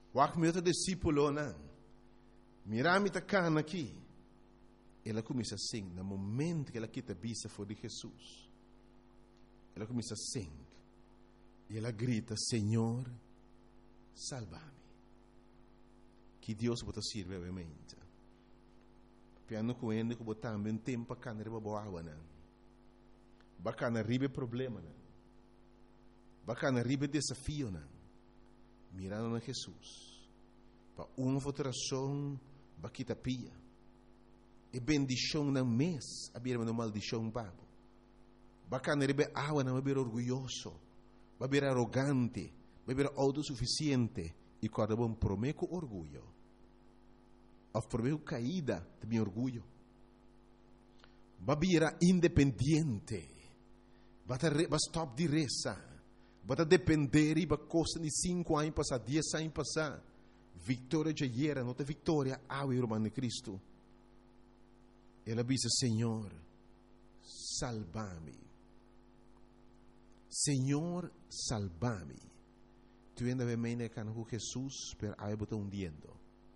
Wak meu discípulo não. Mirami ta cana aqui. Ela começa assim, no momento que ela quita a vista for de Jesus. Ela começa assim. E ela grita, Senhor, salva-me. Que Deus bota sirve obviamente. Piano com ele que botar também tempo para cana riba boa não. Bacana riba problema não. Bacana riba desafio não. Mirando a Jesus. Para uma votação, baquita pia. E bendição na mês, abrir uma maldição babo. Bacana riba água não vai orgulhoso, vai arrogante, vai autossuficiente e cada bom prometo orgulho. Of prometo caída de meu orgulho. Vai independente, vai stop de reza, vai depender e vai costa de 5 anos passar, 10 anos passar. Vitória já era, não tem vitória, ao irmão de Cristo. Ela diz, Senhor, salva-me. Senhor, salva-me. Tu ainda vem me com Jesus, pero aí botar hundiendo.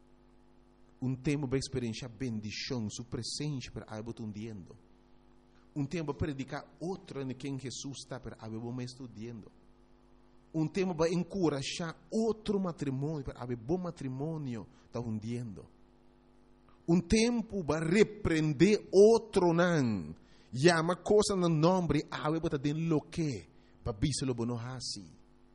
Tempo para experienciar bendição, sua presença, pero aí botar hundiendo. Tempo para predicar outro em quem Jesus está, pero aí botar estudando. Tempo para encorajar outro matrimônio, pero aí bom matrimônio está hundiendo. Tempo para repreender outro não. Llama coisa no nome, aí botar den lo que. Para biselo bono hasi.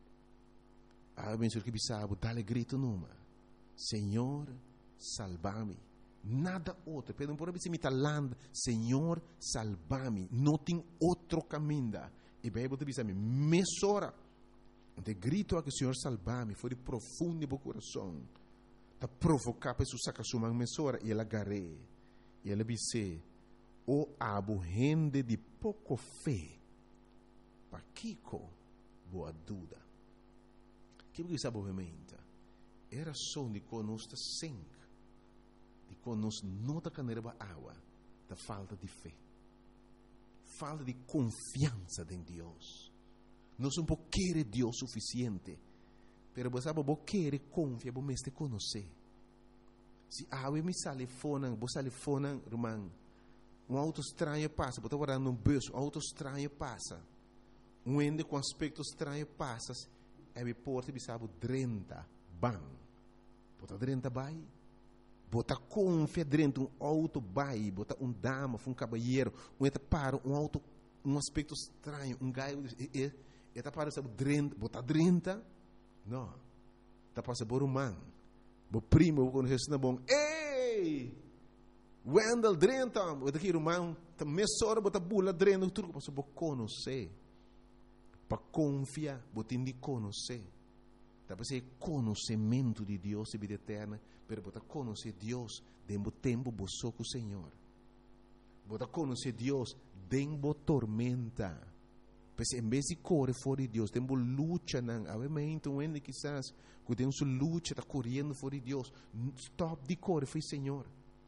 Ah, penso que bisabo, dale grito numa. Senhor, salva-me. Nada outro. Pedem por abrir se land. Senhor, salva-me. Não tem outro caminho. E bem, você bisa me mesora. De grito a que Senhor salva-me. Foi de profundo do coração. Da provocar para sacar sua mesora. E ela agarrei. E ela disse, o abo rende de pouco fé. Para Kiko, boa dúvida. Que você sabe obviamente? Era só de conosco sangue, de conosco não da caneira água, da falta de fé, falta de confiança em Deus. Nós não queremos Deus suficiente, pero você sabe, você quer confiar, você mesmo conhecer. Se a água me sale fora, você sale fora, irmão, auto estranho passa, você está guardando bolso, auto estranho passa. Ende com aspecto estranho passas, é porta de sabe 30 bang. Bota 30 bai. Bota confia dentro auto bai, bota dama, caballeiro, eta para auto, aspecto estranho, gaio eta para sabe 30, bota 30. Não. Tá passa por man. Bo primo quando na bom. Ei! Wendel 30, bota aqui irmão, tá mesora bota bula 30, tudo passa bo conhecer. Para confiar, você tem de conhecer. Para ser conhecimento de Deus e vida eterna, pero você conhecer Deus dentro do tempo você com o Senhor. Você conhecer Deus dentro da tormenta. Porque em vez de correr fora de Deus, tem luta, não. Obviamente, onde quizás, que tem sua luta, está correndo fora de Deus. Stop de correr, foi Senhor.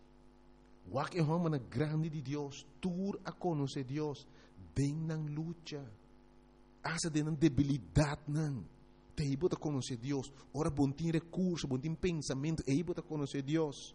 O que é uma grande de Deus, tur a conhecer Deus, dentro da luta. Asa de debilidade não. Te bota conhecer Deus. Ora bom tem recurso, bom tem pensamento, e bota conhecer Deus.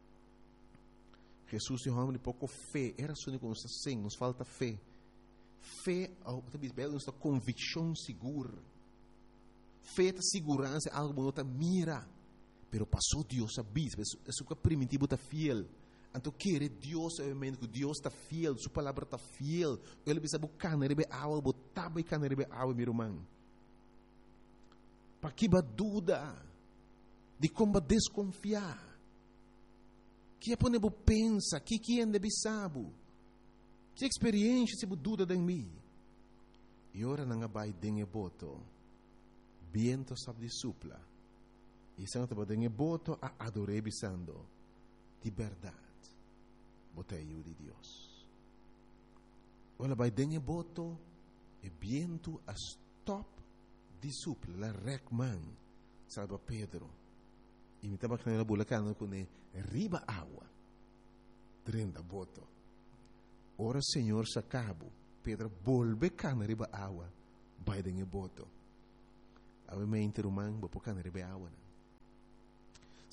Jesus é um homem de pouco fé. Era só que nos assim, nos falta fé. Fé, talvez belo, nossa convicção segura. Fé é segurança, algo bom tá mira. Pero passou Deus a bis, é sua primitivo tá fiel. Então, quer Deus, obviamente, que Deus está fiel, sua palavra está fiel. Ele precisa buscar, não é água, botar bem, não é água, meu irmão. Para que dúvida de como desconfiar? Que é para não pensar, que é ainda sabe? Que experiência se dúvida em mim? E ora não vai dengue boto, viento sabe de supla. E se não te dengue boto, a adorei bisando de verdade. Botei eu de Deus. Olha, vai dengue boto e viento a stop de supla, la recman, salva Pedro. E me estava com a bulacana com riba água. 30 boto. Ora, Senhor, se acabo. Pedro volve cana riba água. Vai dengue boto. Obviamente, irmão, vou pôr cana riba água.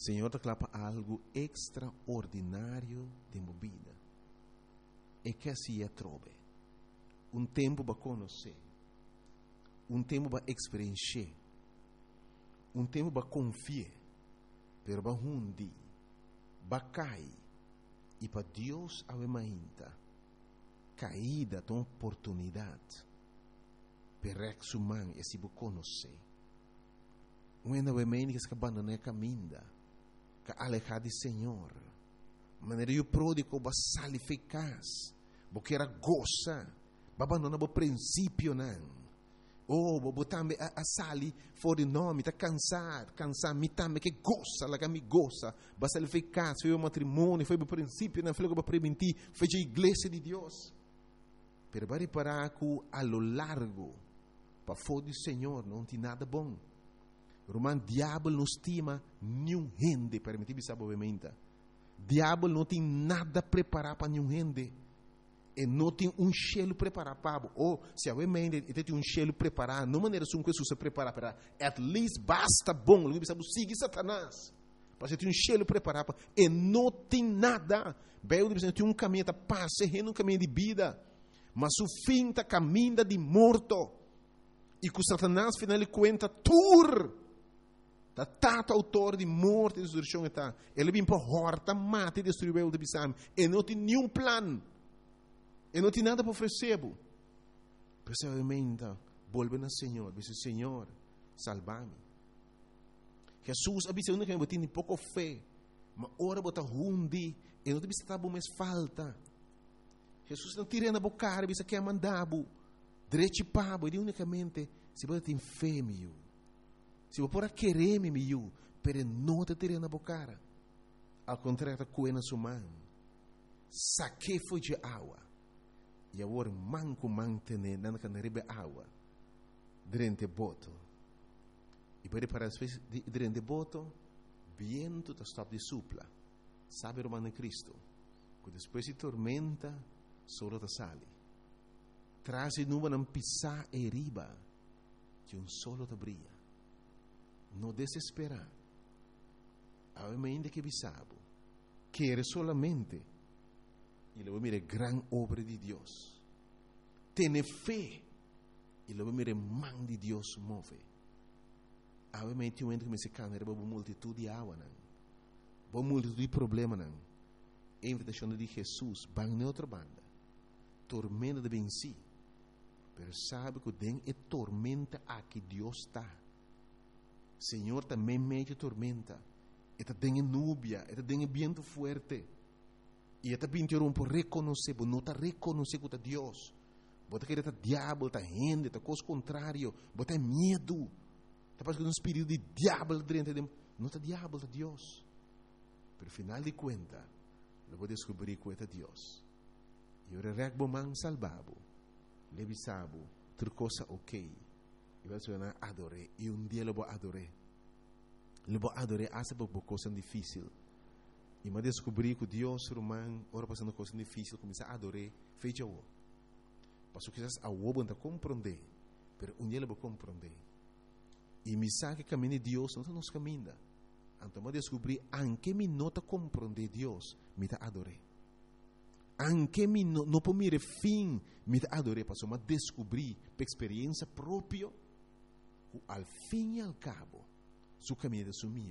Senhor te clapa algo extraordinário de minha vida. E que assim é trobe. Tempo para conhecer. Tempo para experienciar. Tempo para confiar. Pero para hundi. Para cair. E para Deus ainda. Caída de uma oportunidade. Para exumar e se conhecer. Ainda o meio que se abandona a caminho. Que alejar do Senhor. Maneira eu pródigo para sair eficaz. Porque era goza. Abandonar o princípio não. Botar a sali fora de nome, tá cansar, me também que goza, lá que me goza. Basta ele eficaz, foi o matrimônio, foi o princípio, não foi o para prevenir, foi a igreja de Deus. Pero para reparar que a lo largo, para fora do Senhor, não tem nada bom. Romano, diabo não estima nenhum gente, permitir-me saber obviamente. Diabo não tem nada preparado para nenhum gente. E não tem cheiro preparado para ou se alguém mente tem cheiro preparado, não maneira que Jesus se prepara para at least basta bom, ele precisa seguir Satanás. Para ter cheiro preparado e não tem nada. Bem, ele tem caminho de paz, um caminho de vida, mas o fim está caminho de morto. E que Satanás final de conta tur da tata autor de morte e destruição está. Ele vem para horta, mata e destruir o de bisam e não tem nenhum plano. E não tem nada para oferecer. Precisamente, volve ao Senhor. Diz: Senhor, salva-me. Jesus avisa que eu tenho pouco fé. Mas ora bota hundi. E não tem estar bom mais falta. Jesus não tira na boca. Avisa que é mandado. Direito para. E unicamente, se você tem fé, meu. Se você pode querer, meu. Pero não te tira na boca. Ao contrário, coe na sua mão. Saque foi de água. E agora manco mantene na canaribe água durante boto. E para as vezes durante boto, viento está stop de supla. Sabe o mano Cristo? Que depois de tormenta, solo te sale. Traz nuvem não pisar e riba, que solo te brilha. Não desesperar. Obviamente que bisabo. Quer solamente. E luego mire gran obra de Dios. Tiene fe. E luego mire man de Dios move. Obviamente eu entro que me se cana, uma multitud de água, uma multitud de problemas, a invitação de Jesus, van na outra banda. Tormenta de venci. Pero sabe que tem é tormenta aqui Deus está. Senhor também mete tormenta. E tem nubia, e tem viento forte. E esta pintura por reconhecer, não está reconhecer que é Deus. Bota que está diabo, está gente, está coisa contrário, bota medo. Está passando um espírito de diabo dentro de não está diabo, está Deus. Pero final de conta, eu vou descobrir que é Deus. E eu regbo man salvabo, levisabo, outra coisa ok. E vai ser adorei. E dia eu vou adorar. Eu vou adorar até por coisa difícil. E me descobri que Deus romano, ora passando coisa difícil, começa a adorar, fecha o. Passo que a o não compreender, mas dia eu vou compreender. E me sabe que caminho de Deus não está nos caminhos. Então me descobri, anche me nota compreender Deus, me está adorar. Anche me não por mire fim, me está adorar, passo me descobri, por experiência própria, que ao fim e ao cabo, su caminho é sumiu.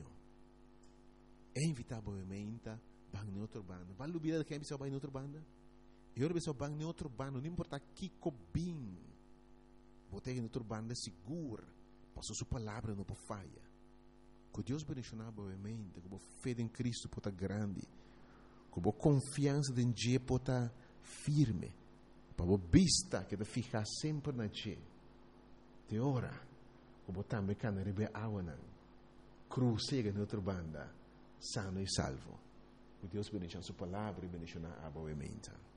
É inevitavelmente bang em outra banda. Vai lubida que é pessoa vai em outra banda. E outra pessoa bang em outra banda, não importa que cobim. Botei em outra banda segura, passou sua palavra não por falha. Que Deus bendicionar obviamente, que a fé em Cristo pode grande, que a confiança em Deus pode firme, para a vista que te ficar sempre na Deus. De ora, que também can rebe água não, cruzega em outra banda. Sano e salvo. Que Deus bendiga a sua palavra e bendiga a obviamente.